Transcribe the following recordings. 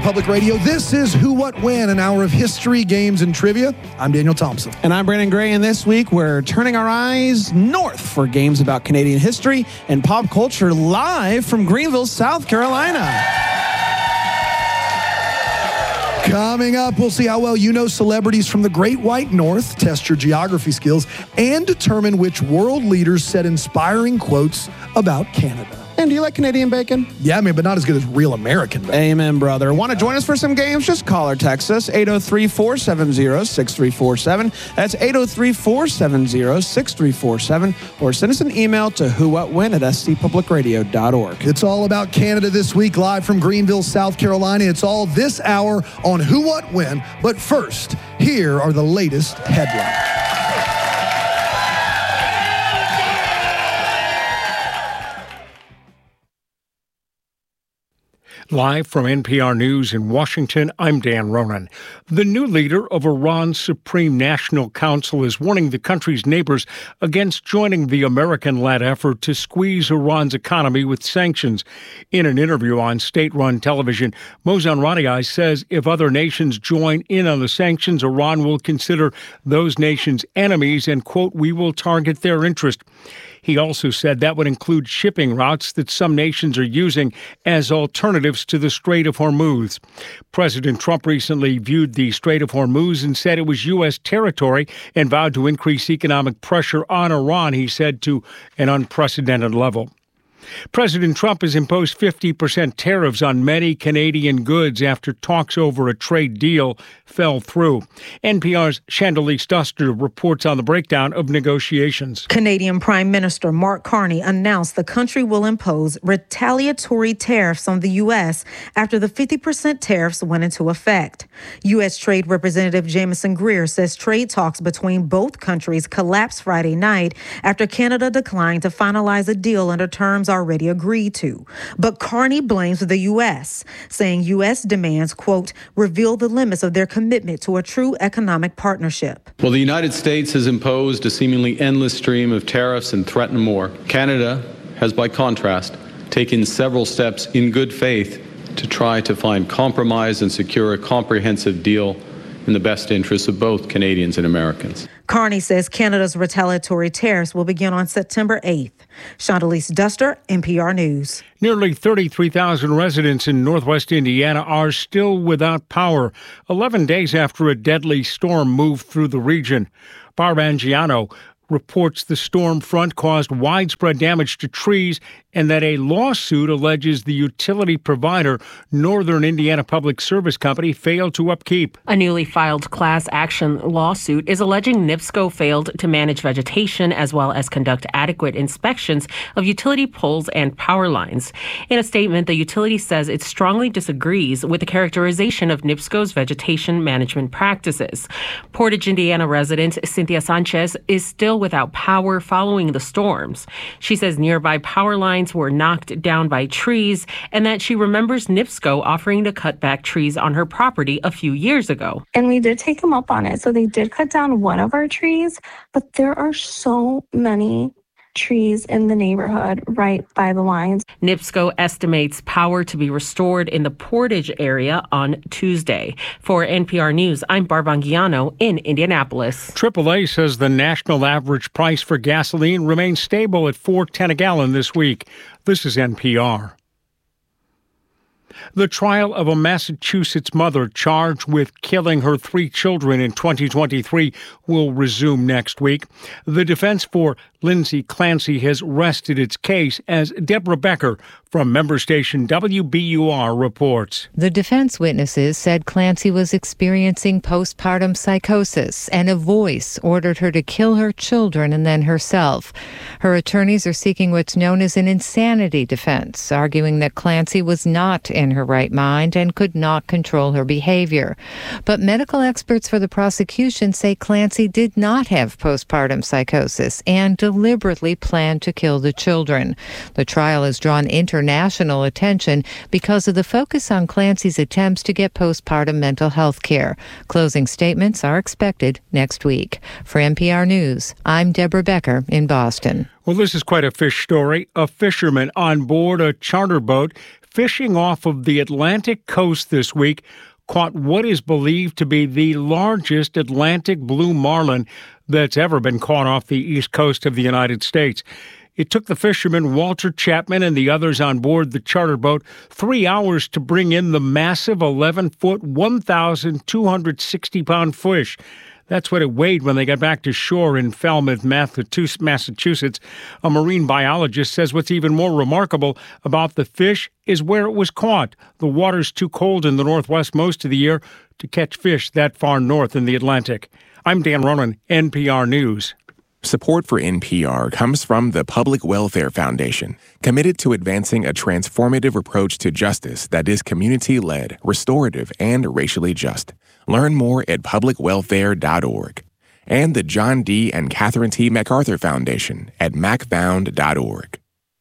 Public Radio. This is Who, What, When, an hour of history, games, and trivia. I'm Daniel Thompson. And I'm Brandon Gray, and this week we're turning our eyes north for games about Canadian history and pop culture live from Greenville, South Carolina. Coming up, we'll see how well you know celebrities from the Great White North, test your geography skills, and determine which world leaders said inspiring quotes about Canada. And do you like Canadian bacon? Yeah, I mean, but not as good as real American bacon. Amen, brother. Want to join us for some games? Just call or text us, 803-470-6347. That's 803-470-6347. Or send us an email to whowhatwhen@scpublicradio.org. It's all about Canada this week, live from Greenville, South Carolina. It's all this hour on Who, What, When. But first, here are the latest headlines. Live from NPR News in Washington, I'm Dan Ronan. The new leader of Iran's Supreme National Council is warning the country's neighbors against joining the American-led effort to squeeze Iran's economy with sanctions. In an interview on state-run television, Mozanradia says if other nations join in on the sanctions, Iran will consider those nations enemies and, quote, we will target their interest. He also said that would include shipping routes that some nations are using as alternatives to the Strait of Hormuz. President Trump recently viewed the Strait of Hormuz and said it was U.S. territory and vowed to increase economic pressure on Iran, he said, to an unprecedented level. President Trump has imposed 50% tariffs on many Canadian goods after talks over a trade deal fell through. NPR's Chandalise Duster reports on the breakdown of negotiations. Canadian Prime Minister Mark Carney announced the country will impose retaliatory tariffs on the U.S. after the 50% tariffs went into effect. U.S. Trade Representative Jamieson Greer says trade talks between both countries collapsed Friday night after Canada declined to finalize a deal under terms already agreed to. But Carney blames the U.S., saying U.S. demands, quote, reveal the limits of their commitment to a true economic partnership. Well, the United States has imposed a seemingly endless stream of tariffs and threatened more. Canada has, by contrast, taken several steps in good faith to try to find compromise and secure a comprehensive deal in the best interests of both Canadians and Americans. Carney says Canada's retaliatory tariffs will begin on September 8th. Chandalise Duster, NPR News. Nearly 33,000 residents in northwest Indiana are still without power, 11 days after a deadly storm moved through the region. Barb Angiano reports the storm front caused widespread damage to trees and that a lawsuit alleges the utility provider, Northern Indiana Public Service Company, failed to upkeep. A newly filed class action lawsuit is alleging NIPSCO failed to manage vegetation as well as conduct adequate inspections of utility poles and power lines. In a statement, the utility says it strongly disagrees with the characterization of NIPSCO's vegetation management practices. Portage, Indiana resident Cynthia Sanchez is still without power following the storms. She says nearby power lines were knocked down by trees and that she remembers NIPSCO offering to cut back trees on her property a few years ago. And we did take them up on it. So they did cut down one of our trees, but there are so many trees in the neighborhood right by the lines. NIPSCO estimates power to be restored in the Portage area on Tuesday. For NPR News, I'm Barb Angiano in Indianapolis. AAA says the national average price for gasoline remains stable at $4.10 a gallon this week. This is NPR. The trial of a Massachusetts mother charged with killing her 3 children in 2023 will resume next week. The defense for Lindsay Clancy has rested its case, as Deborah Becker from member station WBUR reports. The defense witnesses said Clancy was experiencing postpartum psychosis, and a voice ordered her to kill her children and then herself. Her attorneys are seeking what's known as an insanity defense, arguing that Clancy was not in her right mind and could not control her behavior. But medical experts for the prosecution say Clancy did not have postpartum psychosis and deliberately planned to kill the children. The trial has drawn international attention because of the focus on Clancy's attempts to get postpartum mental health care. Closing statements are expected next week. For NPR News, I'm Deborah Becker in Boston. Well, this is quite a fish story. A fisherman on board a charter boat fishing off of the Atlantic coast this week caught what is believed to be the largest Atlantic blue marlin that's ever been caught off the east coast of the United States. It took the fisherman Walter Chapman and the others on board the charter boat 3 hours to bring in the massive 11-foot, 1,260-pound fish. That's what it weighed when they got back to shore in Falmouth, Massachusetts. A marine biologist says what's even more remarkable about the fish is where it was caught. The water's too cold in the Northwest most of the year to catch fish that far north in the Atlantic. I'm Dan Ronan, NPR News. Support for NPR comes from the Public Welfare Foundation, committed to advancing a transformative approach to justice that is community-led, restorative, and racially just. Learn more at publicwelfare.org. And the John D. and Catherine T. MacArthur Foundation at macfound.org.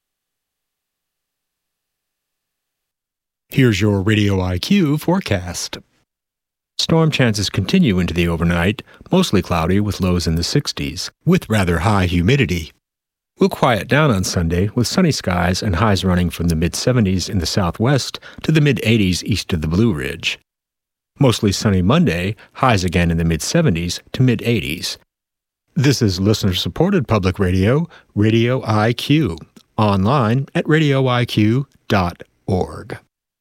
Here's your Radio IQ forecast. Storm chances continue into the overnight, mostly cloudy with lows in the 60s, with rather high humidity. We'll quiet down on Sunday with sunny skies and highs running from the mid-70s in the southwest to the mid-80s east of the Blue Ridge. Mostly sunny Monday, highs again in the mid-70s to mid-80s. This is listener-supported public radio, Radio IQ, online at radioiq.org.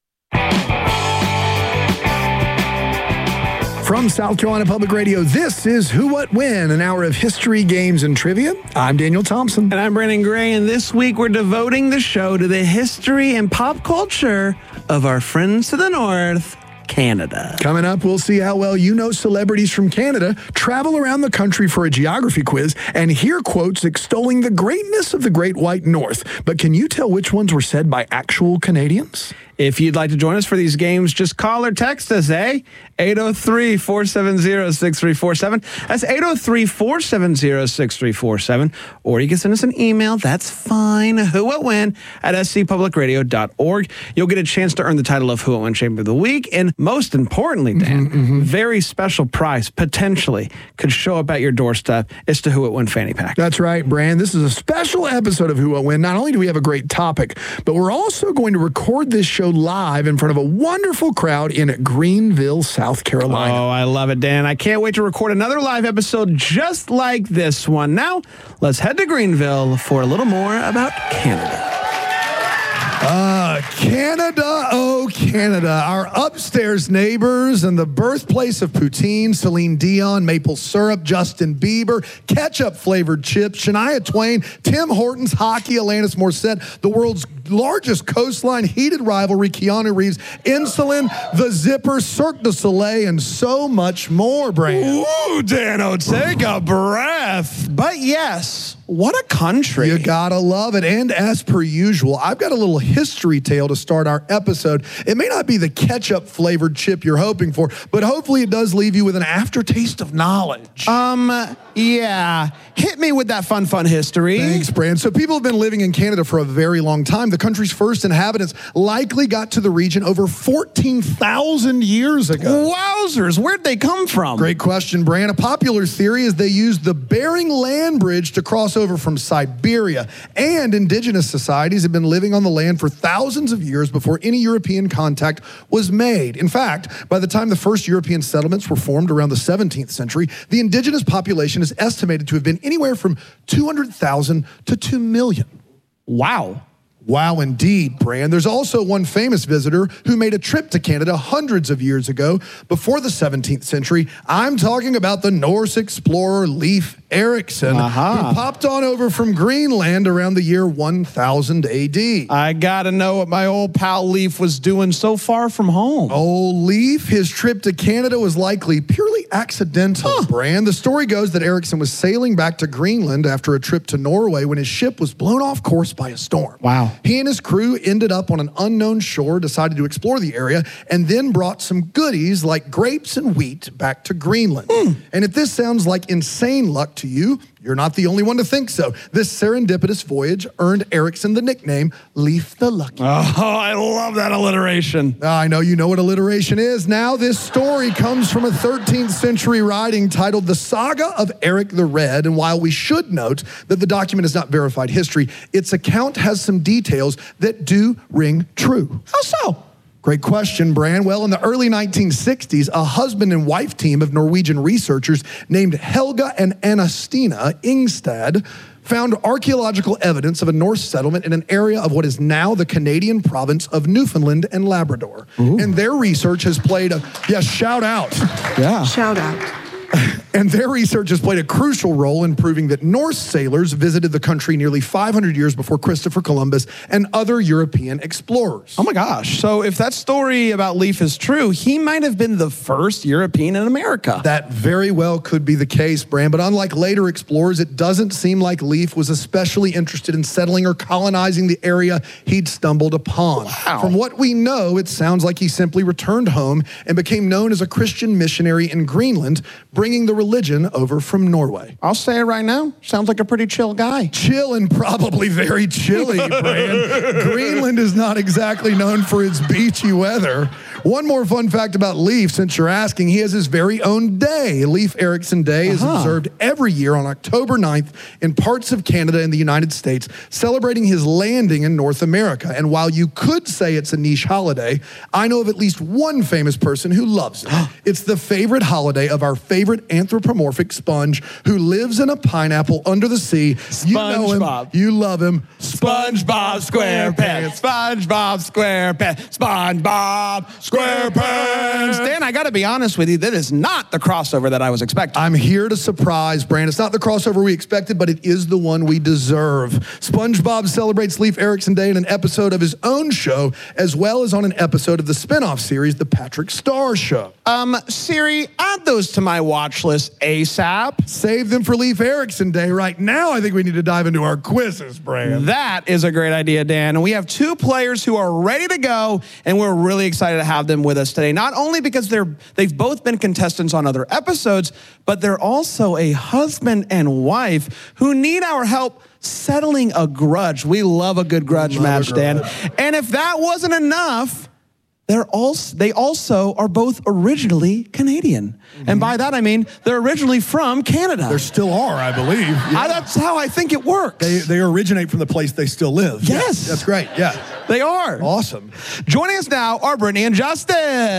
From South Carolina Public Radio, this is Who, What, When, an hour of history, games, and trivia. I'm Daniel Thompson. And I'm Brandon Gray, and this week we're devoting the show to the history and pop culture of our friends to the north, Canada. Coming up, we'll see how well you know celebrities from Canada, travel around the country for a geography quiz, and hear quotes extolling the greatness of the Great White North. But can you tell which ones were said by actual Canadians? If you'd like to join us for these games, just call or text us, 803-470-6347. That's 803-470-6347. Or you can send us an email. That's fine. Who, What, When at scpublicradio.org. You'll get a chance to earn the title of Who, What, When Champion of the Week. And most importantly, Dan, very special prize, potentially, could show up at your doorstep. It's the Who, What, When Fanny Pack. That's right, Brand. This is a special episode of Who, What, When. Not only do we have a great topic, but we're also going to record this show live in front of a wonderful crowd in Greenville, South Carolina. Oh, I love it, Dan. I can't wait to record another live episode just like this one. Now, let's head to Greenville for a little more about Canada. Canada, oh Canada, our upstairs neighbors and the birthplace of poutine, Celine Dion, maple syrup, Justin Bieber, ketchup-flavored chips, Shania Twain, Tim Hortons, hockey, Alanis Morissette, the world's largest coastline, heated rivalry, Keanu Reeves, insulin, the Zipper, Cirque du Soleil, and so much more, Brand. Ooh, Dano, take a breath. But yes, what a country. You gotta love it. And as per usual, I've got a little history tale to start our episode. It may not be the ketchup-flavored chip you're hoping for, but hopefully it does leave you with an aftertaste of knowledge. Yeah. Hit me with that fun history. Thanks, Brand. So people have been living in Canada for a very long time. The country's first inhabitants likely got to the region over 14,000 years ago. Wowzers, where'd they come from? Great question, Brand. A popular theory is they used the Bering Land Bridge to cross over from Siberia, and indigenous societies have been living on the land for thousands of years before any European contact was made. In fact, by the time the first European settlements were formed around the 17th century, the indigenous population is estimated to have been anywhere from 200,000 to 2 million. Wow. Wow, indeed, Brand. There's also one famous visitor who made a trip to Canada hundreds of years ago, before the 17th century. I'm talking about the Norse explorer Leif Erikson, who popped on over from Greenland around the year 1000 AD. I gotta know what my old pal Leif was doing so far from home. Oh, Leif, his trip to Canada was likely purely accidental, Brand. The story goes that Erikson was sailing back to Greenland after a trip to Norway when his ship was blown off course by a storm. Wow. He and his crew ended up on an unknown shore, decided to explore the area, and then brought some goodies like grapes and wheat back to Greenland. And if this sounds like insane luck to you, You're not the only one to think so. This serendipitous voyage earned Erickson the nickname Leif the Lucky. Oh, I love that alliteration. I know you know what alliteration is. Now, this story comes from a 13th century writing titled The Saga of Eric the Red. And while we should note that the document is not verified history, its account has some details that do ring true. How so? Great question, Bran. Well, in the early 1960s, a husband and wife team of Norwegian researchers named Helga and Anastina Ingstad found archaeological evidence of a Norse settlement in an area of what is now the Canadian province of Newfoundland and Labrador. Ooh. And their research has played shout out. Yeah. Shout out. And their research has played a crucial role in proving that Norse sailors visited the country nearly 500 years before Christopher Columbus and other European explorers. Oh my gosh. So if that story about Leif is true, he might have been the first European in America. That very well could be the case, Bran. But unlike later explorers, it doesn't seem like Leif was especially interested in settling or colonizing the area he'd stumbled upon. Wow. From what we know, it sounds like he simply returned home and became known as a Christian missionary in Greenland, bringing the religion over from Norway. I'll say it right now. Sounds like a pretty chill guy. Chill and probably very chilly, Bran. Greenland is not exactly known for its beachy weather. One more fun fact about Leif, since you're asking, he has his very own day. Leif Erikson Day is observed every year on October 9th in parts of Canada and the United States, celebrating his landing in North America. And while you could say it's a niche holiday, I know of at least one famous person who loves it. It's the favorite holiday of our favorite anthropomorphic sponge who lives in a pineapple under the sea. You know him. You love him. SpongeBob SquarePants. SpongeBob SquarePants. SpongeBob SquarePants. Dan, I got to be honest with you. That is not the crossover that I was expecting. I'm here to surprise, Brand. It's not the crossover we expected, but it is the one we deserve. SpongeBob celebrates Leif Erikson Day in an episode of his own show, as well as on an episode of the spinoff series, The Patrick Star Show. Siri, add those to my watch list ASAP. Save them for Leif Erikson Day. Right now, I think we need to dive into our quizzes, Brand. That is a great idea, Dan. And we have two players who are ready to go, and we're really excited to have them with us today. Not only because they've both been contestants on other episodes, but they're also a husband and wife who need our help settling a grudge. We love a good grudge match, Dan. And if that wasn't enough, they also are both originally Canadian. And by that, I mean they're originally from Canada. There still are, I believe. Yeah. That's how I think it works. They originate from the place they still live. Yes. That's great, yeah. They are. Awesome. Joining us now are Brittany and Justin.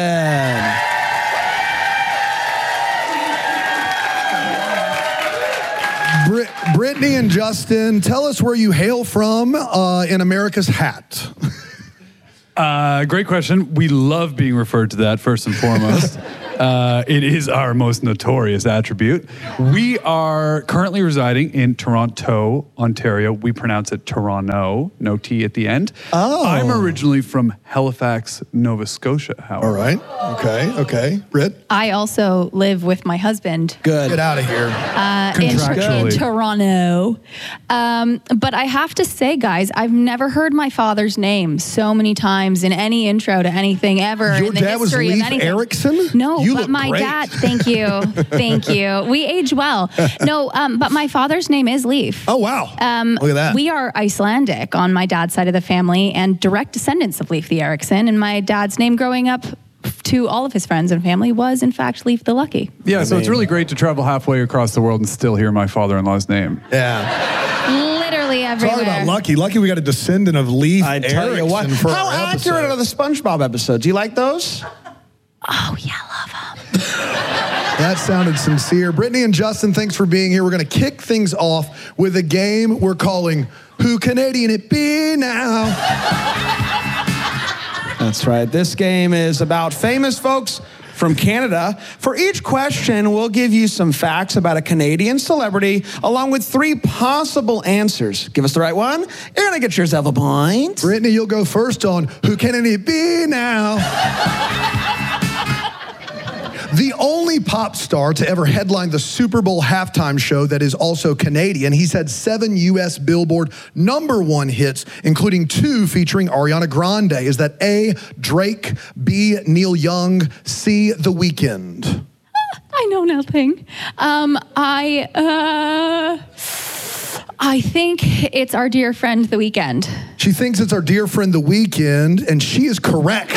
Brittany and Justin, tell us where you hail from in America's hat. Great question. We love being referred to that, first and foremost. It is our most notorious attribute. We are currently residing in Toronto, Ontario. We pronounce it Toronto, no T at the end. Oh. I'm originally from Halifax, Nova Scotia, however. All right. Okay. Britt? I also live with my husband. Good. Get out of here. In Toronto. But I have to say, guys, I've never heard my father's name so many times in any intro to anything ever. Your in the dad was history Leif of anything. Erikson? No, you but look my great. dad, thank you. Thank you. We age well. No, but my father's name is Leif. Oh, wow. Look at that. We are Icelandic on my dad's side of the family and direct descendants of Leif the Erikson. And my dad's name growing up to all of his friends and family was, in fact, Leif the Lucky. Yeah, so it's really great to travel halfway across the world and still hear my father-in-law's name. Yeah. Literally everywhere. Talk about lucky. Lucky we got a descendant of Leif I tell you what. Erikson for How our accurate episode. are the SpongeBob episodes? Do you like those? Oh, yeah, love them. That sounded sincere. Brittany and Justin, thanks for being here. We're going to kick things off with a game we're calling Who Canadian It Be Now? That's right. This game is about famous folks from Canada. For each question, we'll give you some facts about a Canadian celebrity, along with 3 possible answers. Give us the right one, you're going to get yourself a point. Brittany, you'll go first on Who Can It Be Now? The only pop star to ever headline the Super Bowl halftime show that is also Canadian. He's had 7 U.S. Billboard #1 hits, including 2 featuring Ariana Grande. Is that A, Drake, B, Neil Young, C, The Weeknd? I know nothing. I think it's our dear friend, The Weeknd. She thinks it's our dear friend, The Weeknd, and she is correct.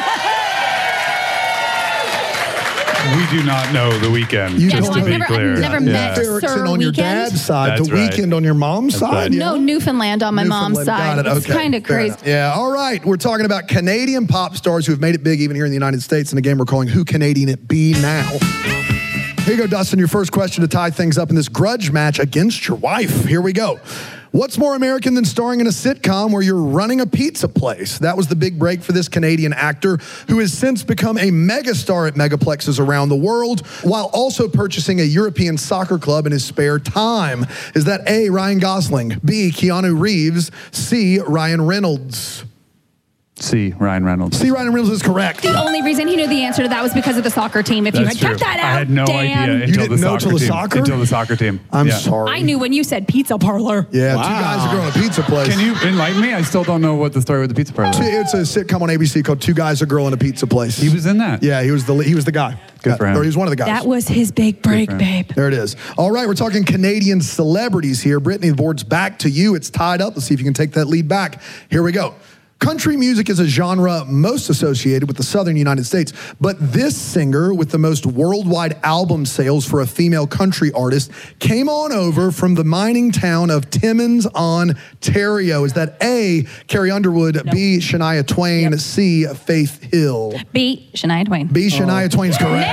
We do not know The Weeknd. You just don't to be know. clear. I've never met Sir Erickson on your Weeknd. dad's side, That's The Weeknd right. on your mom's side. right. No, Newfoundland on my mom's Newfoundland. side. Got it. It's Okay. kind of Fair crazy. enough. Yeah, all right. We're talking about Canadian pop stars who have made it big even here in the United States in a game we're calling Who Canadian It Be Now. Here you go, Dustin. Your first question to tie things up in this grudge match against your wife. Here we go. What's more American than starring in a sitcom where you're running a pizza place? That was the big break for this Canadian actor who has since become a megastar at megaplexes around the world while also purchasing a European soccer club in his spare time. Is that A, Ryan Gosling, B, Keanu Reeves, C, Ryan Reynolds? C, Ryan Reynolds. C, Ryan Reynolds is correct. The only reason he knew the answer to that was because of the soccer team. If you had That's true. kept that out, I had no Dan. idea You until didn't know till the team. soccer? Until the soccer team. I'm Yeah. sorry. I knew when you said pizza parlor. Yeah, two guys are growing a pizza place. Can you enlighten me? I still don't know what the story with the pizza parlor is. It's a sitcom on ABC called Two Guys Are Growing a Pizza Place. He was in that? Yeah, he was the guy. Good for him. Or he was one of the guys. That was his big break, babe. There it is. All right, we're talking Canadian celebrities here. Brittany, the board's back to you. It's tied up. Let's see if you can take that lead back. Here we go. Country music is a genre most associated with the southern United States, but this singer with the most worldwide album sales for a female country artist came on over from the mining town of Timmins, Ontario. Is that A, Carrie Underwood, B, Shania Twain, C, Faith Hill? B, Shania Twain. B, Shania Twain's correct.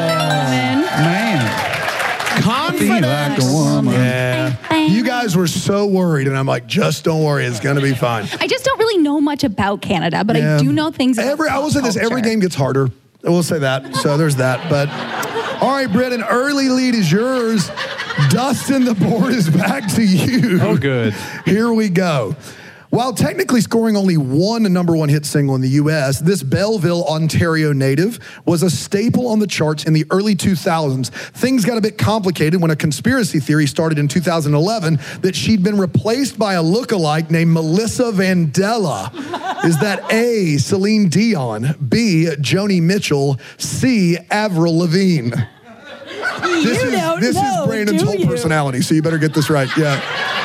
Man. Confidence. Like a woman. Yeah. You guys were so worried, and I'm like, just don't worry, it's gonna be fine. I just don't really know much about Canada, but I do know things about I will say this, every culture. game gets harder. We'll say that. So there's that. But all right, Britt, an early lead is yours. Dustin, the board is back to you. Oh, good. Here we go. While technically scoring only one number one hit single in the U.S., this Belleville, Ontario native was a staple on the charts in the early 2000s. Things got a bit complicated when a conspiracy theory started in 2011 that she'd been replaced by a lookalike named Melissa Vandella. Is that A, Celine Dion, B, Joni Mitchell, C, Avril Lavigne? This is Brandon's whole personality, so you better get this right. Yeah.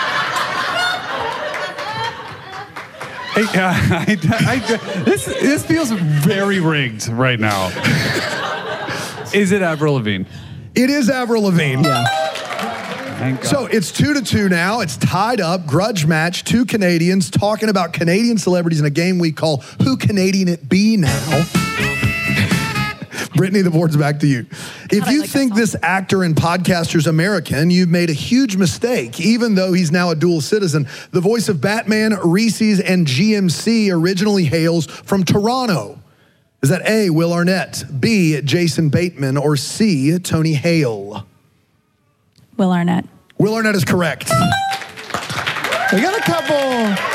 Hey, this feels very rigged right now. Is it Avril Lavigne? It is Avril Lavigne. Yeah. Thank God. So it's 2-2 now. It's tied up. Grudge match. Two Canadians talking about Canadian celebrities in a game we call Who Canadian It Be Now. Brittany, the board's back to you. If you think this actor and podcaster's American, you've made a huge mistake, even though he's now a dual citizen. The voice of Batman, Reese's, and GMC originally hails from Toronto. Is that A, Will Arnett, B, Jason Bateman, or C, Tony Hale? Will Arnett. Will Arnett is correct. We got a couple